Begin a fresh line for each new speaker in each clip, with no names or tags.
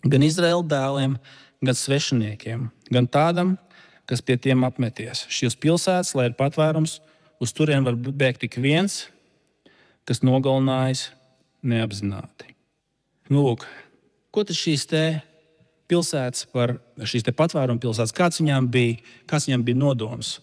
gan Izraēla dēliem, gan svešiniekiem, gan tādam, kas pie tiem apmeties. Šīs pilsētas, lai ir patvērums, uz turien var bēgt tik viens, kas nogalinājis neapzināti. Lūk, ko tad šīs te pilsētas šīs te patvērumu pilsētas, kāds viņām bija nodoms?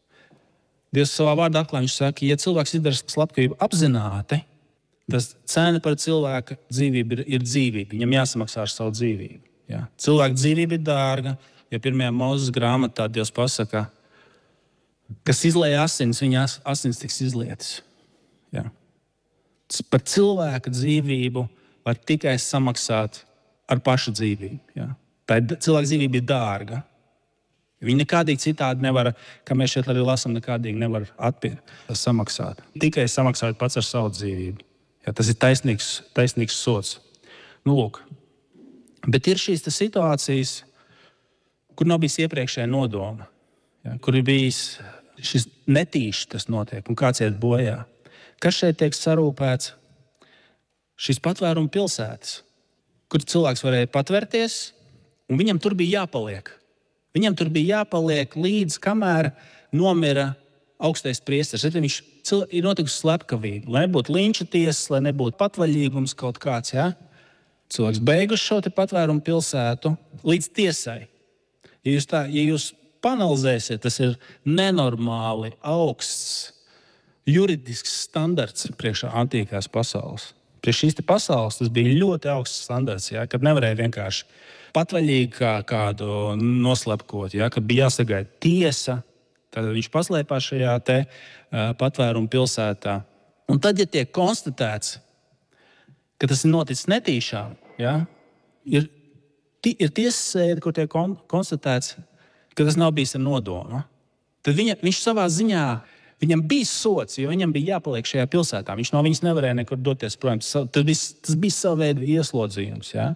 Dievs savā vārdā atklāj, viņš saka, ja cilvēks izdara slepkavību apzināti, tas cena par cilvēka dzīvību ir dzīvība. Viņam jāsamaksā ar savu dzīvību. Ja? Cilvēka dzīvība ir dārga, jo 1. Mūzes grāmatā Dievs pasaka, kas izlēja asins, viņa asins tiks izlietas. Ja? Par cilvēka dzīvību var tikai samaksāt ar pašu dzīvību. Ja? Tā cilvēka dzīvība ir dārga. Viņi nekādīgi citādi nevar, kā mēs šeit arī lasām, nekādīgi nevar samaksāt. Tikai samaksāt pats ar savu dzīvību. Ja? Tas ir taisnīgs sods. Lūk. Bet ir šīs situācijas, kur nav bijis iepriekšējā nodoma, ja? Kur ir bijis šis netīši tas notiek un kāds iet bojā. Kas šeit tiek sarūpēts? Šīs patvērumu pilsētas, kur cilvēks varēja patvērties, un viņam tur bija jāpaliek. Viņam tur bija jāpaliek līdz, kamēr nomira augstais priesteris. Viņš ir notikusi slepkavība, lai nebūtu linča tiesas, lai nebūtu patvaļīgums kaut kāds. Ja? Cilvēks beiguši šo patvērumu pilsētu līdz tiesai. Ja jūs panalizēsiet, tas ir nenormāli augsts juridisks standarts priekšā antīkās pasaules. Priekš šīs pasaules tas bija ļoti augsts standarts, ja, kad nevarēja vienkārši patvaļīgi kādu noslepkot, ja, kad bija jāsagaida tiesa. Tad viņš paslēpās šajā patvērumu pilsētā. Un tad, ja tiek konstatēts, ka tas ir noticis netīšām, ja, ir tiesas sēde, kur tiek konstatēts, ka tas nav bijis ar nodomu, tad viņš savā ziņā, viņam bija sots, jo viņam bija jāpaliek šajā pilsētā. Viņš no viņas nevarēja nekur doties prom. Tas bija sava veida ieslodzījums. Ja?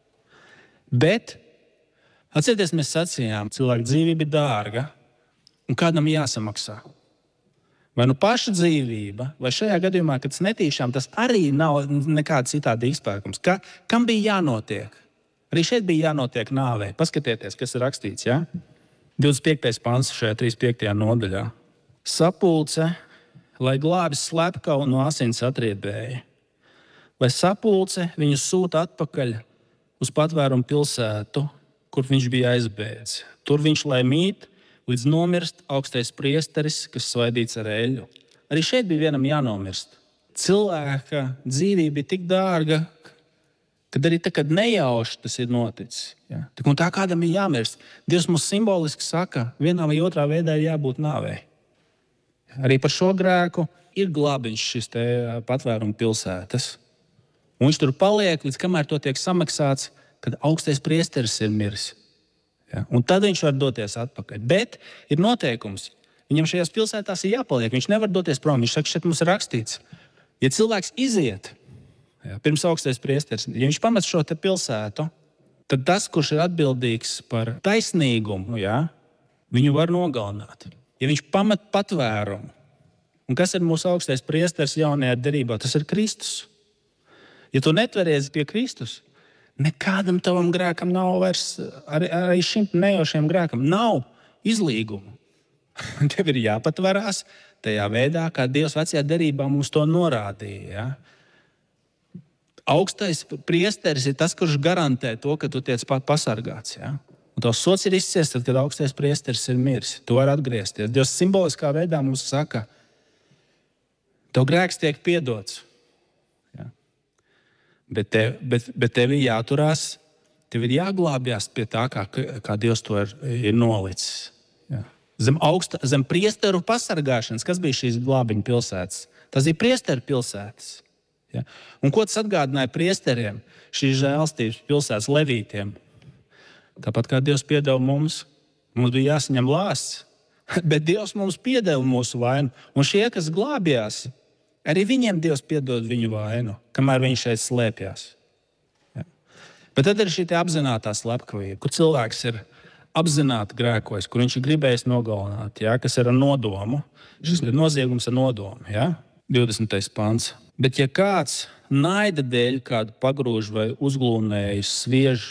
Bet, atcerieties, mēs sacījām, cilvēka dzīvība ir dārga un kādam jāsamaksā. Vai nu paša dzīvība, vai šajā gadījumā, kad tas netīšām, tas arī nav nekāds citādi izpērkums. Kam bija jānotiek? Arī šeit bija jānotiek nāvei. Paskatieties, kas ir rakstīts. Ja? 25. pants šajā 35. nodaļā. Sapulce, lai glābi slepkavu no asins atriebēja. Lai sapulce viņu sūta atpakaļ uz patvērumu pilsētu, kur viņš bija aizbēdzis. Tur viņš lai mīt, līdz nomirst augstais priesteris, kas svaidīts ar eļļu. Arī šeit bija vienam jānomirst. Cilvēka dzīvība ir tik dārga, kad arī tad, kad nejauši tas ir noticis. Ja? Tā kādam ir jāmirst. Dievs mums simboliski saka, vienā vai otrā veidā ir jābūt nāvei. Arī par šo grēku ir glābiņš šis patvērumu pilsētas. Un viņš tur paliek, līdz kamēr to tiek samaksāts, kad augstais priesteris ir miris. Ja? Un tad viņš var doties atpakaļ. Bet ir noteikums. Viņam šajās pilsētās ir jāpaliek. Viņš nevar doties prom. Viņš saka, šeit mums ir rakstīts. Ja cilvēks iziet, ja, pirms augstais priesteris, ja viņš pamet šo pilsētu, tad tas, kurš ir atbildīgs par taisnīgumu, ja, viņu var nogalināt. Ja viņš pamet patvērumu, un kas ir mūsu augstais priesteris jaunajā derībā, tas ir Kristus. Ja tu netveries pie Kristus, nekādam tavam grēkam nav vairs, arī šim nejaušiem grēkam, nav izlīgumu. Tev ir jāpatverās tajā veidā, kā Dievs vecajā derībā mums to norādīja. Ja? Augstais priesteris ir tas, kurš garantē to, ka tu tiec pasargāts. Ja? Un tavs sots ir izciests, tad, kad augstais priesteris ir miris. Tu vari atgriezties. Dievs simboliskā veidā mums saka, tev grēks tiek piedots. Ja? Bet tev ir jāturās, tev ir jāglābjas pie tā, kā Dievs to ir nolicis. Ja? Zem priesteru pasargāšanas, kas bija šīs glābiņu pilsētas? Tas bija priesteru pilsētas. Ja? Un ko tas atgādināja priesteriem, šīs žēlstības pilsētas levītiem? Tāpat kā Dievs piedeva mums bija jāsaņem lāsts, bet Dievs mums piedeva mūsu vainu. Un šie, kas glābjās, arī viņiem Dievs piedod viņu vainu, kamēr viņi šeit slēpjās. Ja? Bet tad ir šī apzinātā slepkavība, kur cilvēks ir apzināti grēkojis, kur viņš ir gribējis nogalināt, ja? Kas ir ar nodomu. Šis ir noziegums ar nodomu, ja? 20. pants. Bet ja kāds naida dēļ kādu pagrūž vai uzglūnēju sviež